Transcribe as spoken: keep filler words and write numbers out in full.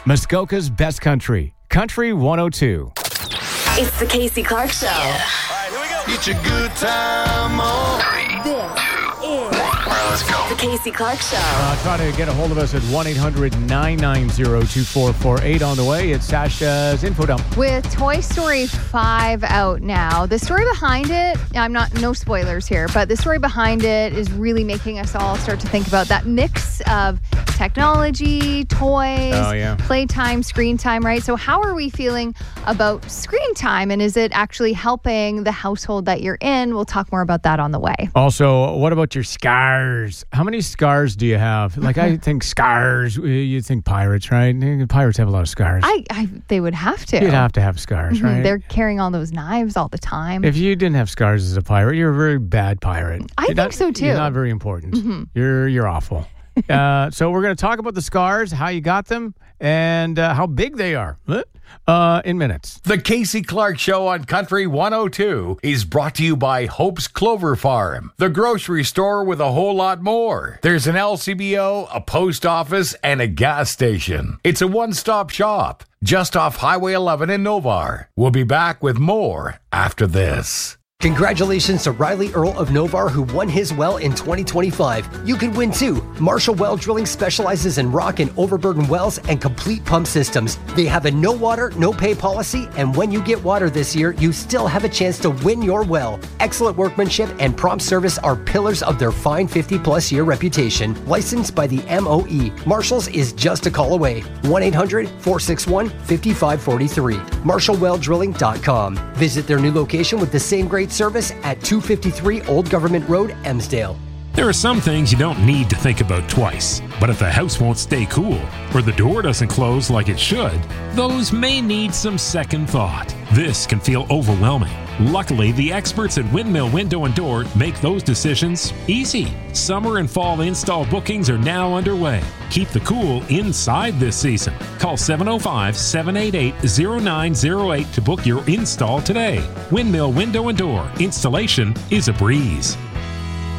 Muskoka's best country, Country one oh two. It's the Casey Clark Show. Yeah. All right, here we go. Get your good time on. This is All right, let's go. the Casey Clark Show. Uh, try to get a hold of us at one eight hundred nine nine zero two four four eight. On the way, it's Sasha's Info Dump. With Toy Story five out now, the story behind it, I'm not, no spoilers here, but the story behind it is really making us all start to think about that mix of technology, toys, Oh, yeah. playtime, screen time, right? So how are we feeling about screen time, and is it actually helping the household that you're in? We'll talk more about that on the way. Also, what about your scars? How many scars do you have? Like, I think scars, you think pirates, right? Pirates have a lot of scars. I, I they would have to. You'd have to have scars, Mhm. right? They're carrying all those knives all the time. If you didn't have scars as a pirate, you're a very bad pirate. I You're think not- so, too. You're not very important. Mhm. You're you're awful. uh, so we're going to talk about the scars, how you got them, and uh, how big they are uh, in minutes. The Casey Clark Show on Country one oh two is brought to you by Hope's Clover Farm, the grocery store with a whole lot more. There's an L C B O, a post office, and a gas station. It's a one-stop shop just off Highway eleven in Novar. We'll be back with more after this. Congratulations to Riley Earl of Novar, who won his well in twenty twenty-five. You can win too. Marshall Well Drilling specializes in rock and overburden wells and complete pump systems. They have a no water, no pay policy, and when you get water this year, you still have a chance to win your well. Excellent workmanship and prompt service are pillars of their fine fifty plus year reputation. Licensed by the M O E. Marshall's is just a call away. one eight hundred four six one five five four three. marshall well drilling dot com. Visit their new location with the same great service at two fifty-three Old Government Road, Emsdale. There are some things you don't need to think about twice, but if the house won't stay cool or the door doesn't close like it should, those may need some second thought. This can feel overwhelming. Luckily, the experts at Windmill Window and Door make those decisions easy. Summer and fall install bookings are now underway. Keep the cool inside this season. Call seven oh five, seven eight eight, oh nine oh eight to book your install today. Windmill Window and Door. Installation is a breeze.